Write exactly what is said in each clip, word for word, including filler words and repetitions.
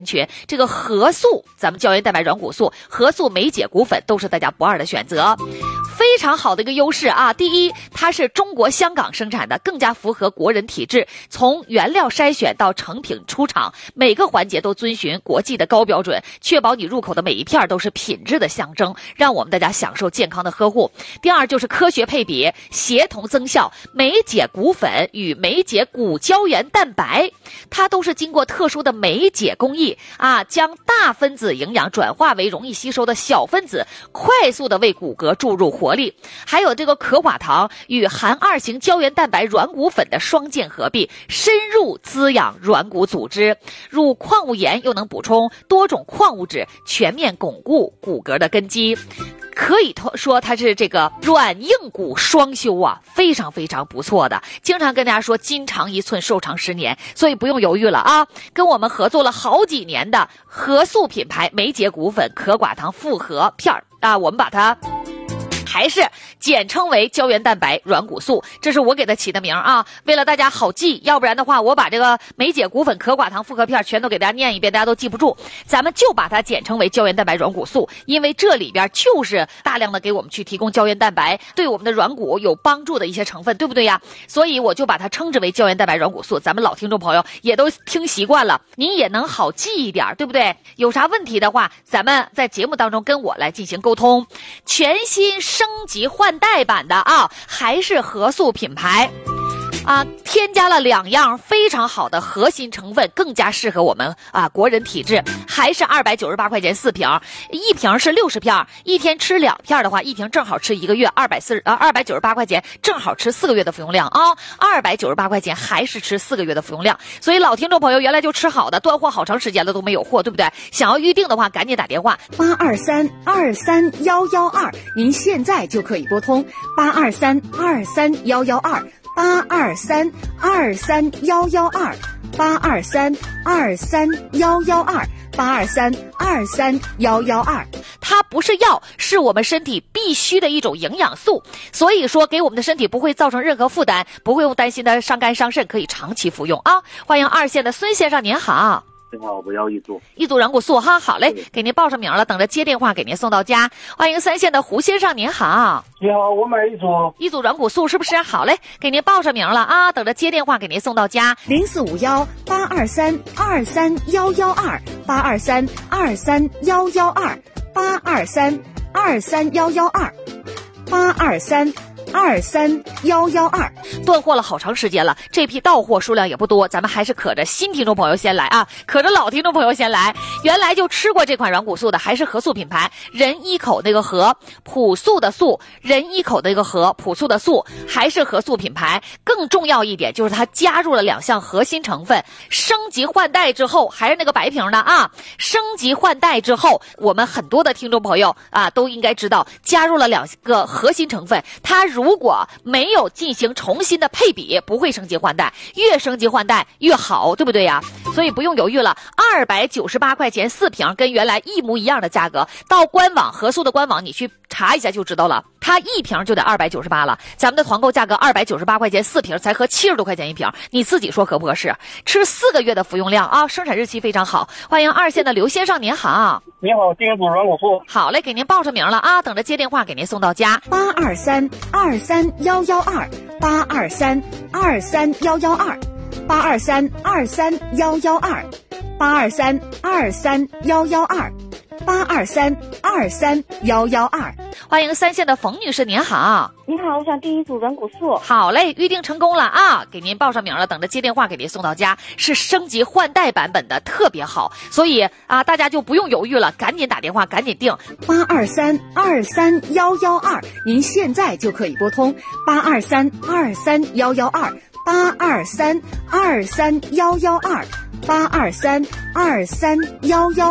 群，这个核素，咱们胶原蛋白软骨素、核素酶解骨粉都是大家不二的选择，非常好的一个优势啊！第一，它是中国香港生产的，更加符合国人体质，从原料筛选到成品出厂，每个环节都遵循国际的高标准，确保你入口的每一片都是品质的象征，让我们大家享受健康的呵护。第二就是科学配比，协同增效，酶解骨粉与酶解骨胶原蛋白，它都是经过特殊的酶解工艺啊，将大分子营养转化为容易吸收的小分子，快速的为骨骼注入活力。还有这个可寡糖与含二型胶原蛋白软骨粉的双键合璧，深入滋养软骨组织，入矿物盐又能补充多种矿物质，全面巩固骨骼的根基。可以说它是这个软硬骨双修啊，非常非常不错的。经常跟大家说筋长一寸寿长十年，所以不用犹豫了啊！跟我们合作了好几年的核素品牌酶解骨粉可寡糖复合片啊，我们把它还是简称为胶原蛋白软骨素，这是我给它起的名啊，为了大家好记，要不然的话我把这个酶解骨粉可寡糖复合片全都给大家念一遍，大家都记不住，咱们就把它简称为胶原蛋白软骨素，因为这里边就是大量的给我们去提供胶原蛋白，对我们的软骨有帮助的一些成分，对不对呀？所以我就把它称之为胶原蛋白软骨素，咱们老听众朋友也都听习惯了，您也能好记一点，对不对？有啥问题的话，咱们在节目当中跟我来进行沟通。全新升级换代版的啊，还是核素品牌啊，添加了两样非常好的核心成分，更加适合我们啊国人体质。还是二百九十八块钱四瓶，一瓶是六十片，一天吃两片的话，一瓶正好吃一个月，二百四呃二百九十八块钱正好吃四个月的服用量啊，二百九十八块钱还是吃四个月的服用量。所以老听众朋友原来就吃好的，断货好长时间了都没有货，对不对？想要预定的话，赶紧打电话八二三二三幺幺二，您现在就可以拨通八二三二三幺幺二。八二三二三幺幺二，八二三二三幺幺二，八二三二三幺幺二。 它不是药，是我们身体必须的一种营养素，所以说给我们的身体不会造成任何负担，不会用担心的伤肝伤肾，可以长期服用啊。欢迎二线的孙先生，您好。 你好，我要一组一组软骨素哈，好嘞，给您报上名了，等着接电话给您送到家。欢迎三线的胡先生，您好。 你好，我买一组一组软骨素是不是？好嘞，给您报上名了啊，等着接电话给您送到家。 零四五幺八二三二三幺幺二，八二三二三幺幺二，八二三二三幺幺二，八二三二三幺幺二。 断货了好长时间了，这批到货数量也不多，咱们还是可着新听众朋友先来啊，可着老听众朋友先来。原来就吃过这款软骨素的还是核素品牌，人一口那个核，朴素的素，人一口那个核，朴素的素，还是核素品牌。更重要一点就是它加入了两项核心成分，升级换代之后，还是那个白瓶的啊，升级换代之后，我们很多的听众朋友啊都应该知道，加入了两个核心成分，它如果没有进行重新的配比，不会升级换代，越升级换代越好，对不对呀？所以不用犹豫了，二百九十八块钱四瓶，跟原来一模一样的价格，到官网核素的官网你去查一下就知道了，它一瓶就得二百九十八了，咱们的团购价格二百九十八块钱四瓶，才合七十多块钱一瓶，你自己说合不合适？吃四个月的服用量啊，生产日期非常好。欢迎二线的刘先生，您好。 你好，订一组软骨素。 好嘞，给您报上名了啊，等着接电话给您送到家。 八二三二三幺幺二，八二三二三幺幺二，八二三二三幺幺二，八二三二三幺幺二，八二三二三幺幺二。 欢迎三线的冯女士，您好。 你好，我想订一组软骨素。 好嘞，预定成功了啊，给您报上名了，等着接电话给您送到家。是升级换代版本的，特别好，所以啊，大家就不用犹豫了，赶紧打电话，赶紧订。 八二三二三幺幺二，您现在就可以拨通八二三二三幺幺二，八二三二三幺幺二，八二三二三幺幺二。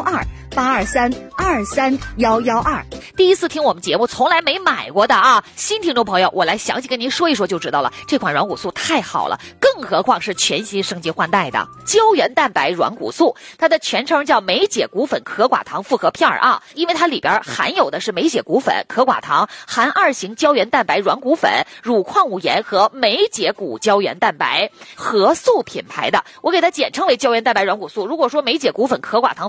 八二三二三幺幺二。 第一次听我们节目从来没买过的啊，新听众朋友，我来详细跟您说一说就知道了。这款软骨素太好了，更何况是全新升级换代的胶原蛋白软骨素，它的全称叫美解骨粉可寡糖复合片啊，因为它里边含有的是美解骨粉、可寡糖、含二型胶原蛋白软骨粉、乳矿物盐和美解骨胶原蛋白，合素品牌的，我给它简称为胶原蛋白软骨素。如果说美解骨粉可寡糖